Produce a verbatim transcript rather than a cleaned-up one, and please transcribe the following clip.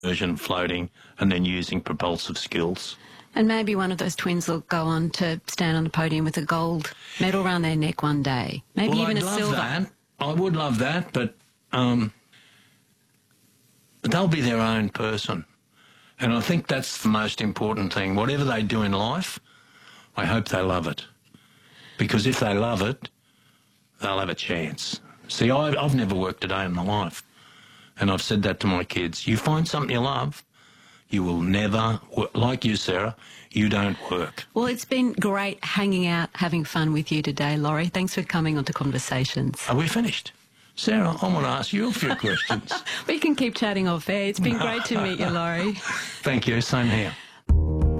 version floating and then using propulsive skills. And maybe one of those twins will go on to stand on the podium with a gold medal around their neck one day. Maybe well, even I'd a love silver. That. I would love that, but um, they'll be their own person. And I think that's the most important thing. Whatever they do in life, I hope they love it. Because if they love it, they'll have a chance. See, I, I've never worked a day in my life. And I've said that to my kids. You find something you love, you will never, work. Like you, Sarah, you don't work. Well, it's been great hanging out, having fun with you today, Laurie. Thanks for coming on to Conversations. Are we finished? Sarah, I want to ask you a few questions. We can keep chatting off air. It's been great to meet you, Laurie. Thank you. Same here.